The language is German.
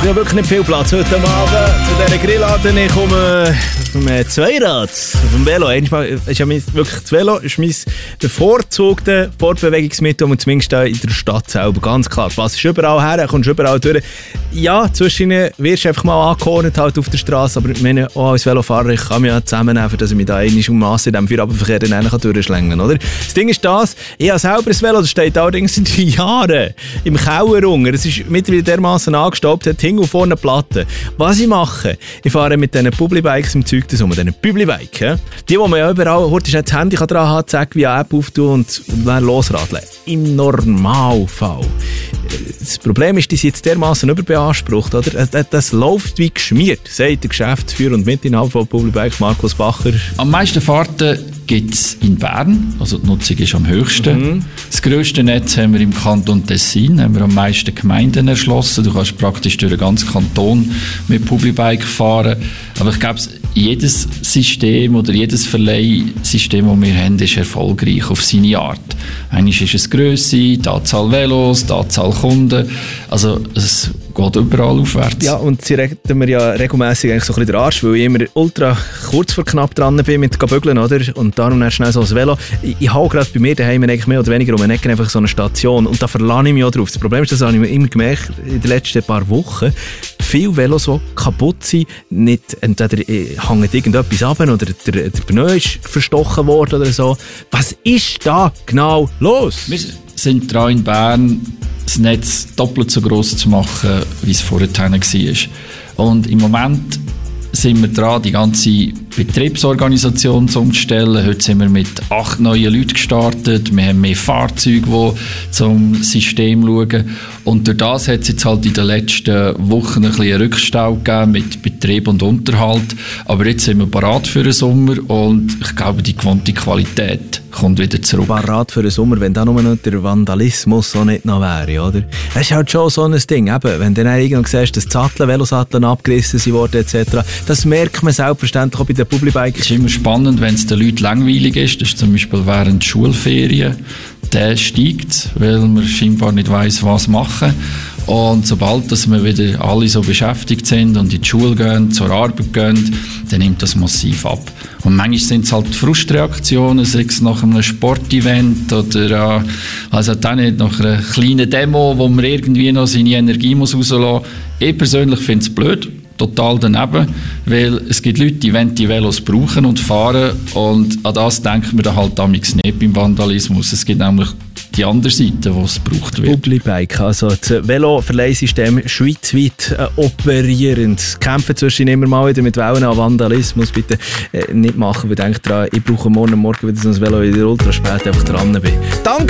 brauche ja wirklich nicht viel Platz heute Abend zu dieser Grillladen. Ich komme vom Zweirad, vom Velo. Ist ja wirklich das Velo ist mein bevorzugtes Fortbewegungsmittel, und zumindest in der Stadt selber. Ganz klar, du passest überall her, kommst überall durch. Ja, zwischen wirst du einfach mal angehornt halt auf der Straße, aber ich meine, auch als Velofahrer, ich kann mich ja zusammennehmen, dass ich mich da einmal Masse in diesem Feierabendverkehr dann durchschlängen kann, oder? Das Ding ist das, ich habe selber ein Velo, das steht allerdings seit Jahren im Keller unten. Es ist mittlerweile dermassen angestaubt, hat hinten und vorne Platten. Was ich mache, ich fahre mit diesen Publibikes im Zeug um, diesen Publibikes, die man ja überall, heute das Handy dran hat, zack, wie eine App auftun und dann losradeln. Im Normalfall. Das Problem ist, die sind jetzt dermassen überbeansprucht, oder? Das läuft wie geschmiert, sagt der Geschäftsführer und Mitinhaber von Publibike, Markus Bacher. Am meisten Fahrten gibt es in Bern, also die Nutzung ist am höchsten. Das grösste Netz haben wir im Kanton Tessin, haben wir am meisten Gemeinden erschlossen. Du kannst praktisch durch den ganzen Kanton mit Publibike fahren. Aber ich glaube, jedes System oder jedes Verleihsystem, das wir haben, ist erfolgreich auf seine Art. Eigentlich ist es Grösse, die Anzahl Velos, die Anzahl Kunden. Also es geht überall aufwärts. Ja, und sie reden mir ja regelmässig eigentlich so ein bisschen den Arsch, weil ich immer ultra kurz vor knapp dran bin mit Bügeln, oder? Und darum dann schnell so ein Velo. Ich habe gerade bei mir daheim eigentlich mehr oder weniger um eine Ecke einfach so eine Station und da verlasse ich mich auch drauf. Das Problem ist, das habe ich immer gemerkt in den letzten paar Wochen, viele Velos, die kaputt sind, nicht entweder hängt irgendetwas ab oder der Pneu ist verstochen worden oder so. Was ist da genau los? Wir sind dran in Bern, das Netz doppelt so gross zu machen, wie es vorher war. Und im Moment sind wir dran, die ganze Betriebsorganisation umzustellen. Heute sind wir mit 8 neuen Leuten gestartet. Wir haben mehr Fahrzeuge, die zum System schauen. Und durch das hat es jetzt halt in den letzten Wochen ein bisschen einen Rückstau gegeben mit Betrieb und Unterhalt. Aber jetzt sind wir bereit für den Sommer und ich glaube, die gewohnte Qualität kommt wieder zurück. Bereit für den Sommer, wenn da nur noch der Vandalismus so nicht noch wäre, oder? Das ist halt schon so ein Ding, eben, wenn du dann irgendwann siehst, dass die Velosatteln abgerissen wurden etc., das merkt man selbstverständlich auch bei den Publibikes. Es ist immer spannend, wenn es den Leuten langweilig ist. Das ist zum Beispiel während Schulferien. Der steigt, weil man scheinbar nicht weiss, was machen. Und sobald dass wir wieder alle so beschäftigt sind und in die Schule gehen, zur Arbeit gehen, dann nimmt das massiv ab. Und manchmal sind es halt Frustreaktionen, sei es nach einem Sportevent oder also dann nicht nach einer kleinen Demo, wo man irgendwie noch seine Energie rauslassen muss. Ich persönlich finde es blöd. Total daneben, weil es gibt Leute, die wollen die Velos brauchen und fahren und an das denkt man dann halt damals nicht beim Vandalismus. Es gibt nämlich die andere Seite, wo es gebraucht wird. Publibike, also das Velo-Verleihsystem schweizweit operierend. Kämpfen zwischen immer mal wieder mit Wellen an Vandalismus. Bitte nicht machen, weil denkt dran, ich brauche morgen wieder so ein Velo, weil ich ultra spät einfach dran bin. Danke!